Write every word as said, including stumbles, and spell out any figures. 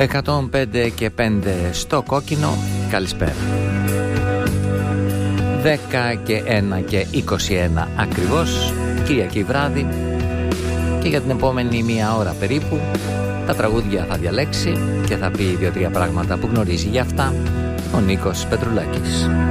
εκατόν πέντε και πέντε στο κόκκινο. Καλησπέρα. δέκα και ένα και είκοσι ένα ακριβώς, Κυριακή βράδυ, και για την επόμενη μία ώρα περίπου τα τραγούδια θα διαλέξει και θα πει δύο-τρία πράγματα που γνωρίζει για αυτά ο Νίκος Πετρουλάκης.